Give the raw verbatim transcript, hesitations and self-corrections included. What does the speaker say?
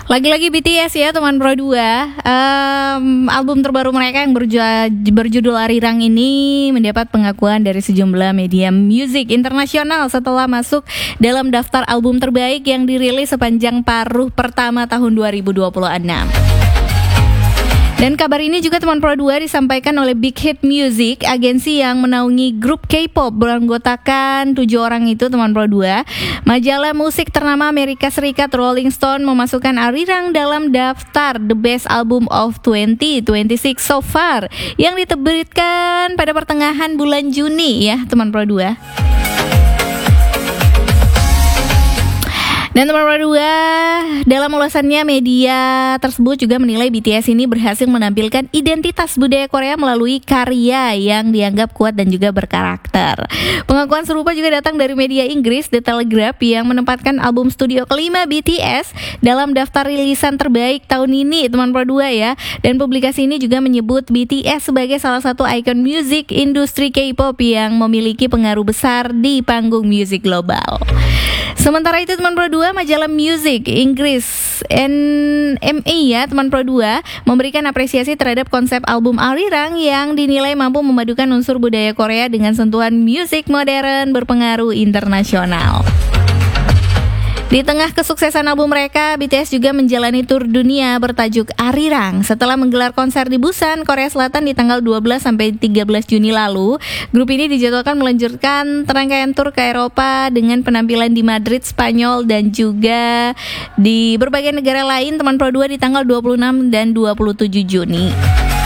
Lagi-lagi B T S ya teman Pro dua. um, Album terbaru mereka yang berju- berjudul Arirang ini mendapat pengakuan dari sejumlah media musik internasional setelah masuk dalam daftar album terbaik yang dirilis sepanjang paruh pertama tahun dua ribu dua puluh enam. Dan kabar ini juga teman Pro dua disampaikan oleh Big Hit Music, agensi yang menaungi grup K-pop beranggotakan tujuh orang itu teman Pro dua. Majalah musik ternama Amerika Serikat Rolling Stone memasukkan Arirang dalam daftar The Best Album of dua ribu dua puluh enam so far yang diterbitkan pada pertengahan bulan Juni ya teman Pro dua. Dan teman Pro dua, dalam ulasannya media tersebut juga menilai B T S ini berhasil menampilkan identitas budaya Korea melalui karya yang dianggap kuat dan juga berkarakter. Pengakuan serupa juga datang dari media Inggris The Telegraph yang menempatkan album studio kelima B T S dalam daftar rilisan terbaik tahun ini teman Pro dua ya. Dan publikasi ini juga menyebut B T S sebagai salah satu ikon musik industri K-pop yang memiliki pengaruh besar di panggung musik global. Sementara itu teman Pro dua, majalah musik Inggris N M A ya teman Pro dua memberikan apresiasi terhadap konsep album Arirang yang dinilai mampu memadukan unsur budaya Korea dengan sentuhan musik modern berpengaruh internasional. Di tengah kesuksesan album mereka, B T S juga menjalani tur dunia bertajuk Arirang. Setelah menggelar konser di Busan, Korea Selatan di tanggal dua belas sampai tiga belas Juni lalu, grup ini dijadwalkan melanjutkan rangkaian tur ke Eropa dengan penampilan di Madrid, Spanyol dan juga di berbagai negara lain teman Pro dua di tanggal dua puluh enam dan dua puluh tujuh Juni.